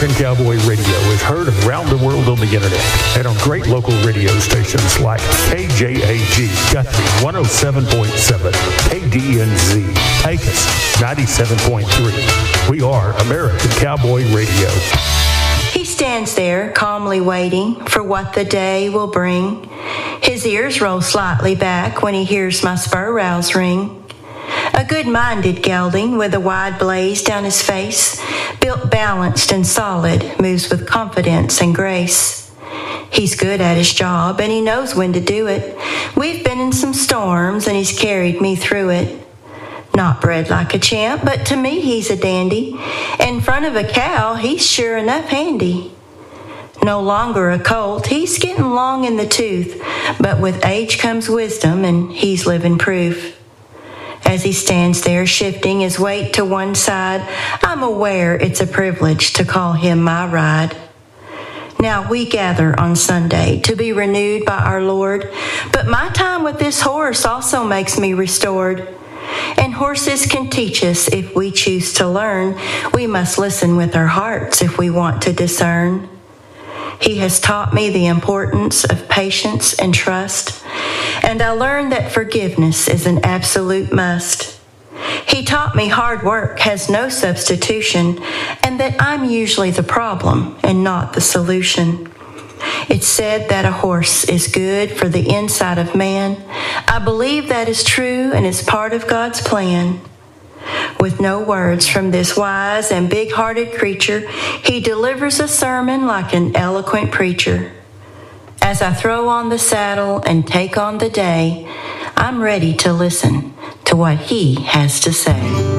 American Cowboy Radio is heard around the world on the internet and on great local radio stations like KJAG Guthrie 107.7, KDNZ Pecos 97.3. We are American Cowboy Radio. He stands there calmly waiting for what the day will bring. His ears roll slightly back when he hears my spur rowels ring. A good-minded gelding with a wide blaze down his face, built balanced and solid, moves with confidence and grace. He's good at his job and he knows when to do it. We've been in some storms and he's carried me through it. Not bred like a champ, but to me he's a dandy. In front of a cow, he's sure enough handy. No longer a colt, he's getting long in the tooth, but with age comes wisdom and he's living proof. As he stands there shifting his weight to one side, I'm aware it's a privilege to call him my ride. Now we gather on Sunday to be renewed by our Lord, but my time with this horse also makes me restored. And horses can teach us if we choose to learn. We must listen with our hearts if we want to discern. He has taught me the importance of patience and trust, and I learned that forgiveness is an absolute must. He taught me hard work has no substitution, and that I'm usually the problem and not the solution. It's said that a horse is good for the inside of man. I believe that is true and is part of God's plan. With no words from this wise and big-hearted creature, he delivers a sermon like an eloquent preacher. As I throw on the saddle and take on the day, I'm ready to listen to what he has to say.